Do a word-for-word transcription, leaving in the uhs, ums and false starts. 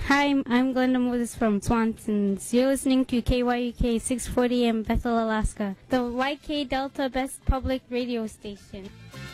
Hi, I'm I'm Glenda Moses from Swanson's. You're listening to K Y U K six forty A M Bethel, Alaska, the Y K Delta Best Public Radio Station.